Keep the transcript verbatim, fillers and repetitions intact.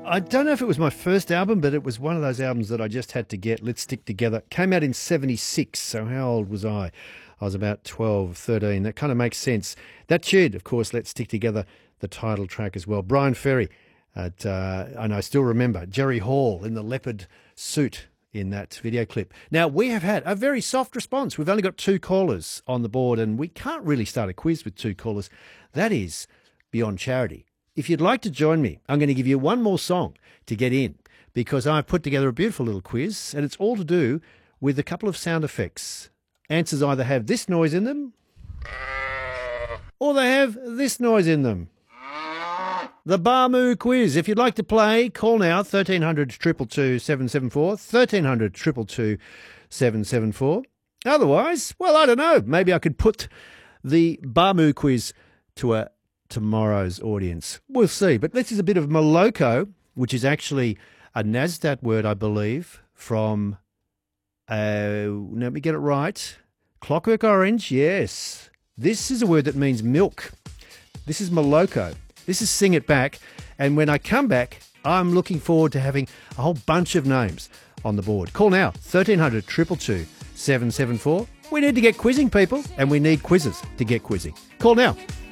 I don't know if it was my first album, but it was one of those albums that I just had to get. Let's Stick Together. Came out in seventy-six, so how old was I? I was about twelve, thirteen. That kind of makes sense. That tune, of course, Let's Stick Together, the title track as well. Brian Ferry, at, uh, and I still remember Jerry Hall in the leopard suit in that video clip. Now, we have had a very soft response. We've only got two callers on the board, and we can't really start a quiz with two callers. That is beyond charity. If you'd like to join me, I'm going to give you one more song to get in, because I've put together a beautiful little quiz, and it's all to do with a couple of sound effects. Answers either have this noise in them, or they have this noise in them. The Barmoo quiz. If you'd like to play, call now, thirteen hundred, two two two, seven seven four, thirteen hundred, two two two, seven seven four. Otherwise, well, I don't know, maybe I could put the Barmoo quiz to a tomorrow's audience. We'll see. But this is a bit of Moloko, which is actually a NASDAQ word, I believe, from, uh, let me get it right, Clockwork Orange, yes. This is a word that means milk. This is Moloko. This is Sing It Back. And when I come back, I'm looking forward to having a whole bunch of names on the board. Call now, thirteen hundred, two two two, seven seven four. We need to get quizzing, people, and we need quizzes to get quizzing. Call now.